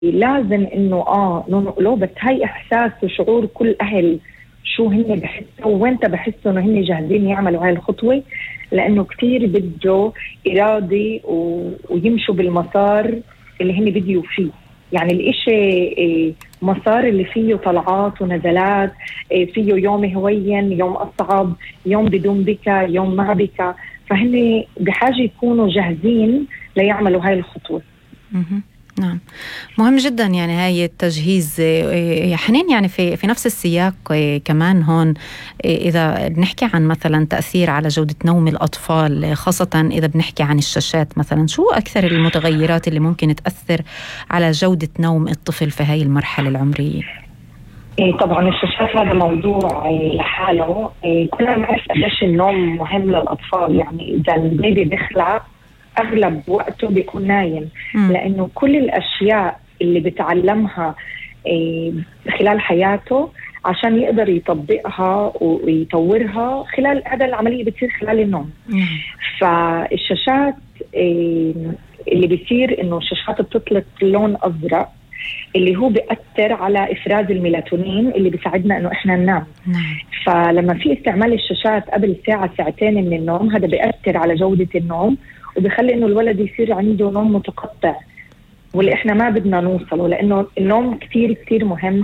لازم انه ننقله، بس هاي احساس وشعور كل اهل شو هن بحسوا وانت بحسوا انه هن جاهزين يعملوا هاي الخطوة، لانه كتير بده إرادة ويمشوا بالمسار اللي هن بديوا فيه. يعني الاشي مسار اللي فيه طلعات ونزلات، فيه يوم هوين، يوم أصعب، يوم بدون بكا، يوم مع بكا، فهن بحاجة يكونوا جاهزين ليعملوا هاي الخطوة. نعم، مهم جدا يعني هاي التجهيز. حنين يعني في نفس السياق كمان هون، إذا بنحكي عن مثلا تأثير على جودة نوم الأطفال، خاصة إذا بنحكي عن الشاشات مثلا، شو أكثر المتغيرات اللي ممكن تأثر على جودة نوم الطفل في هاي المرحلة العمرية؟ طبعا الشاشات هذا موضوع لحاله. كلنا نعرف قديش النوم مهم للأطفال. يعني إذا البيبي بيخلق أغلب وقته بيكون نايم، لأنه كل الأشياء اللي بتعلمها خلال حياته عشان يقدر يطبقها ويطورها خلال هذا العملية بتصير خلال النوم. فالشاشات اللي بيصير إنه الشاشات بتطلق لون أزرق اللي هو بيأثر على إفراز الميلاتونين اللي بيساعدنا إنه إحنا ننام. فلما في استعمال الشاشات قبل ساعة ساعتين من النوم، هذا بيأثر على جودة النوم وبيخلي إنه الولد يصير عنده نوم متقطع، واللي إحنا ما بدنا نوصله، لأنه النوم كتير كتير مهم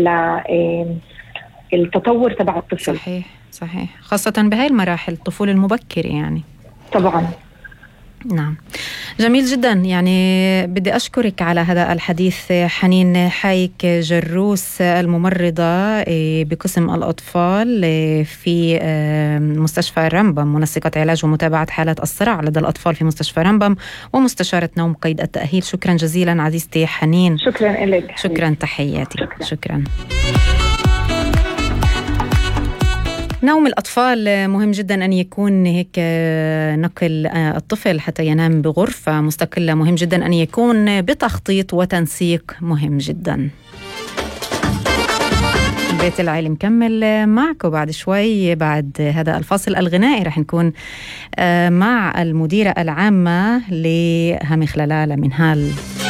للتطور تبع الطفل. صحيح، خاصة بهاي المراحل، الطفولة المبكرة يعني. طبعا. نعم، جميل جدا. يعني بدي أشكرك على هذا الحديث حنين حايك جروس، الممرضة بقسم الأطفال في مستشفى رمبم، منسقة علاج ومتابعة حالات الصرع لدى الأطفال في مستشفى رمبم، ومستشارة نوم قيد التأهيل. شكرا جزيلا عزيزتي حنين. شكرا لك. شكرا، تحياتي. شكرا. نوم الأطفال مهم جدا أن يكون هيك نقل الطفل حتى ينام بغرفة مستقلة مهم جدا أن يكون بتخطيط وتنسيق مهم جدا. بيت العيلة مكمل معكم بعد شوي. بعد هذا الفاصل الغنائي رح نكون مع المديرة العامة لهمخللة لمنهال.